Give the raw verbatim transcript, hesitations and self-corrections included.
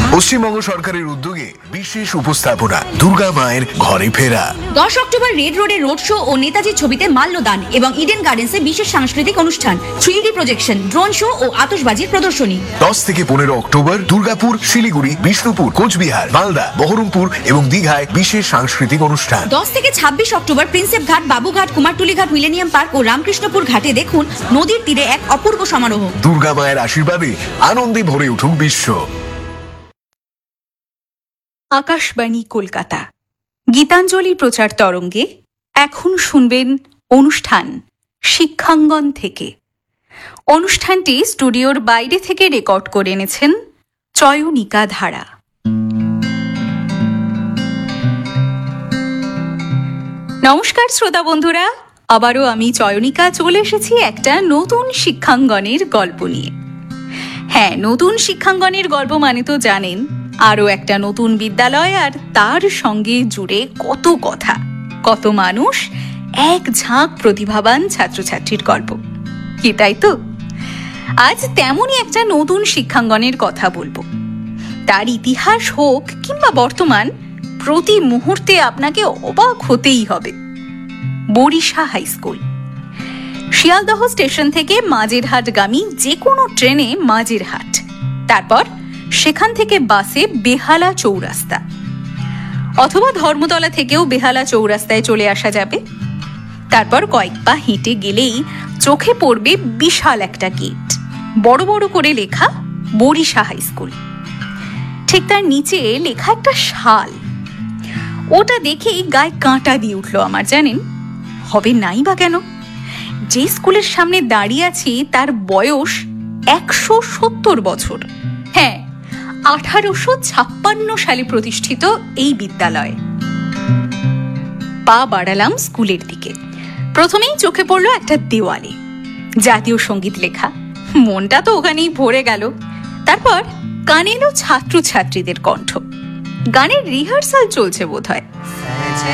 পশ্চিমবঙ্গ সরকারের উদ্যোগে বিশেষ উপস্থাপনা দুর্গা মায়ের ঘরে ফেরা। দশ অক্টোবর রেড রোডে রোড শো ও নেতাজির ছবিতে মাল্যদান এবং ইডেন গার্ডেন্সে বিশেষ সাংস্কৃতিক অনুষ্ঠান, three D projection, drone show ও আতশবাজির প্রদর্শনী। দশ থেকে পনেরো অক্টোবর দুর্গাপুর, শিলিগুড়ি, বিষ্ণুপুর, কোচবিহার, মালদা, বহরমপুর এবং দীঘায় বিশেষ সাংস্কৃতিক অনুষ্ঠান। দশ থেকে ছাব্বিশ অক্টোবর প্রিন্সেপ ঘাট, বাবুঘাট, কুমারটুলি ঘাট, মিলেনিয়াম পার্ক ও রামকৃষ্ণপুর ঘাটে দেখুন নদীর তীরে এক অপূর্ব সমারোহ। দুর্গা মায়ের আশীর্বাদে আনন্দে ভরে উঠুক বিশ্ব। আকাশবাণী কলকাতা গীতাঞ্জলি প্রচার তরঙ্গে এখন শুনবেন অনুষ্ঠান শিক্ষাঙ্গন থেকে। অনুষ্ঠানটি স্টুডিওর বাইরে থেকে রেকর্ড করে এনেছেন চয়নিকা ধারা। নমস্কার শ্রোতা বন্ধুরা, আবারও আমি চয়নিকা চলে এসেছি একটা নতুন শিক্ষাঙ্গনের গল্প নিয়ে। হ্যাঁ, নতুন শিক্ষাঙ্গনের গল্প মানে তো জানেন আরও একটা নতুন বিদ্যালয় আর তার সঙ্গে জুড়ে কত কথা, কত মানুষ, এক ঝাঁক প্রতিভাবান ছাত্রছাত্রীর গল্প, কি তাই তো? আজ তেমনই একটা নতুন শিক্ষাঙ্গনের কথা বলবো। তার ইতিহাস হোক কিংবা বর্তমান, প্রতি মুহূর্তে আপনাকে অবাক হতেই হবে। Barisha high school. Sealdah station থেকে মাঝেরহাটগামী যে কোনো ট্রেনে মাঝেরহাট, তারপর সেখান থেকে বাসে বেহালা চৌরাস্তা, অথবা ধর্মতলা থেকেও বেহালা চৌরাস্তায় চলে আসা যাবে। তারপর কয়েক পা হেঁটে গেলেই চোখে পড়বে বিশাল একটা গেট, বড় বড় করে লেখা বরিশা হাই স্কুল। ঠিক তার নিচে লেখা একটা শাল। ওটা দেখেই গায়ে কাঁটা দিয়ে উঠলো আমার, জানেন? হবে নাই বা কেন? যে স্কুলের সামনে দাঁড়িয়ে আছি তার বয়স একশো সত্তর বছর। হ্যাঁ, আঠারোশো ছাপ্পান্ন সালে প্রতিষ্ঠিত এই বিদ্যালয়। পা বাড়ালাম স্কুলের দিকে। প্রথমেই চোখে পড়লো একটা দেওয়ালে জাতীয় সঙ্গীত লেখা। মনটা তো ওখানেই ভরে গেল। তারপর কানে এলো ছাত্রছাত্রীদের কণ্ঠ। গানের রিহার্সাল চলছে বোধহয়।